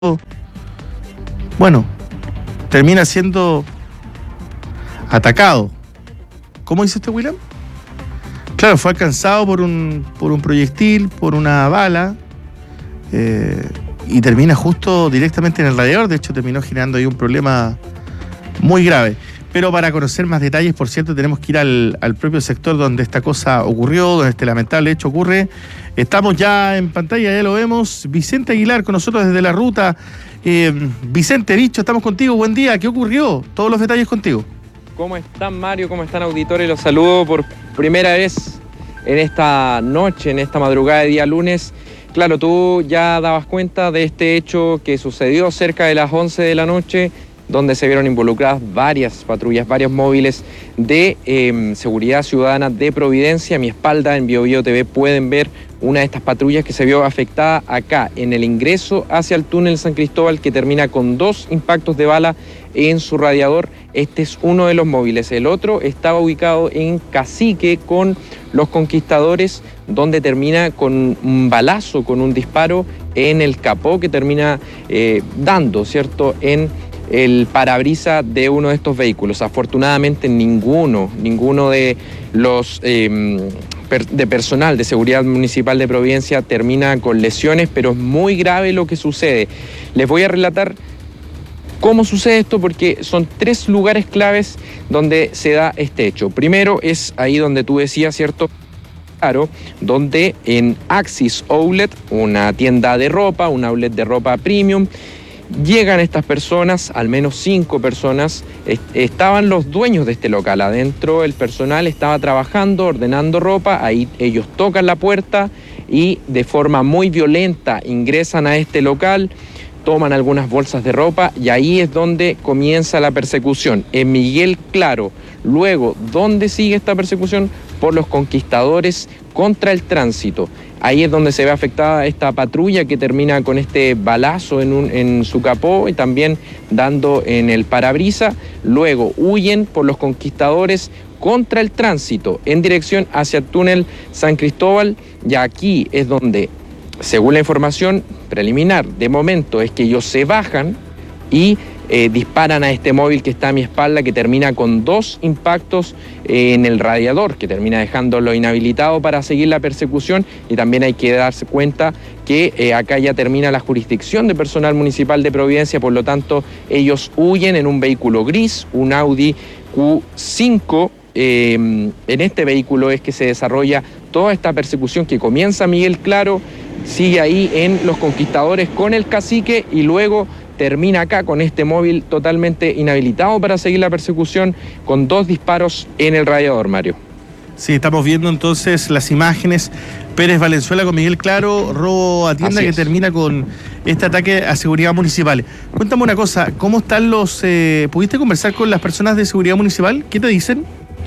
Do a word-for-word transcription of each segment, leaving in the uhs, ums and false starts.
bueno, termina siendo atacado. ¿Cómo dice este William? Claro, fue alcanzado por un, por un proyectil, por una bala, eh, y termina justo directamente en el radiador. De hecho, terminó generando ahí un problema muy grave. Pero para conocer más detalles, por cierto, tenemos que ir al, al propio sector donde esta cosa ocurrió, donde este lamentable hecho ocurre. Estamos ya en pantalla, ya lo vemos. Vicente Aguilar con nosotros desde la ruta. Eh, Vicente, Bicho, estamos contigo. Buen día. ¿Qué ocurrió? Todos los detalles contigo. ¿Cómo están, Mario? ¿Cómo están, auditores? Los saludo por primera vez en esta noche, en esta madrugada de día lunes. Claro, tú ya dabas cuenta de este hecho que sucedió cerca de las once de la noche, donde se vieron involucradas varias patrullas, varios móviles de eh, seguridad ciudadana de Providencia. A mi espalda, en Bio Bio T V, pueden ver una de estas patrullas que se vio afectada acá, en el ingreso hacia el túnel San Cristóbal, que termina con dos impactos de bala en su radiador. Este es uno de los móviles. El otro estaba ubicado en Cacique con los Conquistadores, donde termina con un balazo, con un disparo en el capó que termina eh, dando, ¿cierto?, en el parabrisa de uno de estos vehículos. Afortunadamente ninguno, ninguno de los eh, per, de personal de seguridad municipal de Providencia termina con lesiones, pero es muy grave lo que sucede. Les voy a relatar cómo sucede esto, porque son tres lugares claves donde se da este hecho. Primero es ahí donde tú decías, ¿cierto?, claro, donde en Axis Outlet, una tienda de ropa, un outlet de ropa premium, llegan estas personas, al menos cinco personas. Est- estaban los dueños de este local adentro, el personal estaba trabajando, ordenando ropa. Ahí ellos tocan la puerta y de forma muy violenta ingresan a este local, toman algunas bolsas de ropa y ahí es donde comienza la persecución. En Miguel Claro. Luego, ¿dónde sigue esta persecución? Por los Conquistadores contra el tránsito. Ahí es donde se ve afectada esta patrulla que termina con este balazo en, un, en su capó y también dando en el parabrisa. Luego huyen por los Conquistadores contra el tránsito en dirección hacia el túnel San Cristóbal. Y aquí es donde, según la información preliminar de momento, es que ellos se bajan y eh, disparan a este móvil que está a mi espalda, que termina con dos impactos eh, en el radiador, que termina dejándolo inhabilitado para seguir la persecución. Y también hay que darse cuenta que eh, acá ya termina la jurisdicción de personal municipal de Providencia, por lo tanto ellos huyen en un vehículo gris, un Audi Q cinco. Eh, en este vehículo es que se desarrolla toda esta persecución que comienza Miguel Claro, sigue ahí en los Conquistadores con el Cacique y luego termina acá con este móvil totalmente inhabilitado para seguir la persecución, con dos disparos en el radiador, Mario. Sí, estamos viendo entonces las imágenes. Pérez Valenzuela con Miguel Claro, robo a tienda, que termina con este ataque a seguridad municipal. Cuéntame una cosa, ¿cómo están los... Eh, ¿pudiste conversar con las personas de seguridad municipal? ¿Qué te dicen?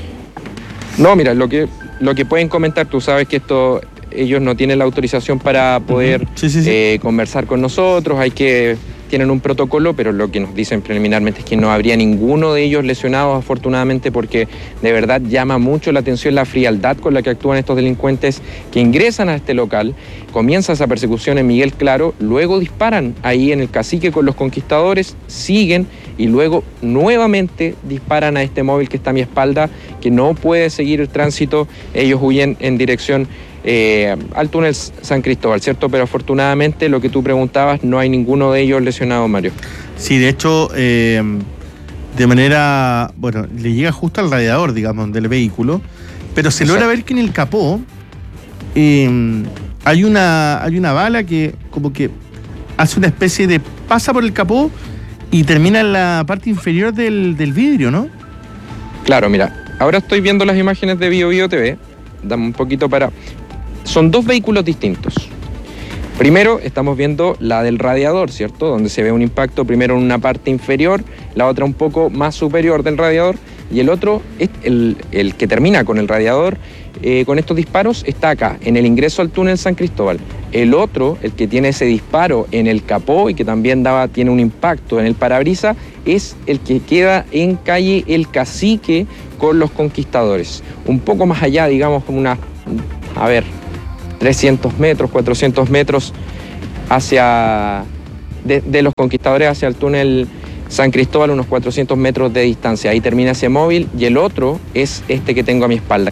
No, mira, lo que, lo que pueden comentar, tú sabes que esto... ellos no tienen la autorización para poder uh-huh. sí, sí, sí. Eh, conversar con nosotros, hay que... tienen un protocolo, pero lo que nos dicen preliminarmente es que no habría ninguno de ellos lesionados, afortunadamente, porque de verdad llama mucho la atención la frialdad con la que actúan estos delincuentes que ingresan a este local. Comienza esa persecución en Miguel Claro, luego disparan ahí en el Cacique con los Conquistadores, siguen y luego nuevamente disparan a este móvil que está a mi espalda, que no puede seguir el tránsito. Ellos huyen en dirección Eh, al túnel San Cristóbal, ¿cierto? Pero afortunadamente, lo que tú preguntabas, no hay ninguno de ellos lesionado, Mario. Sí, de hecho, eh, de manera, bueno, le llega justo al radiador, digamos, del vehículo, pero se logra ver que en el capó eh, hay una hay una bala que como que hace una especie de... pasa por el capó y termina en la parte inferior del, del vidrio, ¿no? Claro, mira, ahora estoy viendo las imágenes de Bio Bio T V, dame un poquito para... Son dos vehículos distintos. Primero estamos viendo la del radiador, ¿cierto? Donde se ve un impacto primero en una parte inferior, la otra un poco más superior del radiador, y el otro, el, el que termina con el radiador, eh, con estos disparos, está acá, en el ingreso al túnel San Cristóbal. El otro, el que tiene ese disparo en el capó y que también daba, tiene un impacto en el parabrisa, es el que queda en calle El Cacique con los Conquistadores. Un poco más allá, digamos, como una... a ver... trescientos metros, cuatrocientos metros hacia de, de Los Conquistadores hacia el túnel San Cristóbal, unos cuatrocientos metros de distancia. Ahí termina ese móvil y el otro es este que tengo a mi espalda,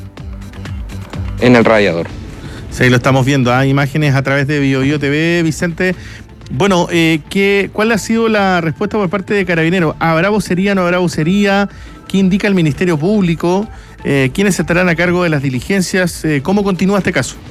en el radiador. Sí, lo estamos viendo, ¿eh? Imágenes a través de BioBio T V, Vicente. Bueno, eh, ¿qué, ¿cuál ha sido la respuesta por parte de Carabineros? ¿Habrá vocería, no habrá vocería? ¿Qué indica el Ministerio Público? Eh, ¿Quiénes estarán a cargo de las diligencias? Eh, ¿Cómo continúa este caso?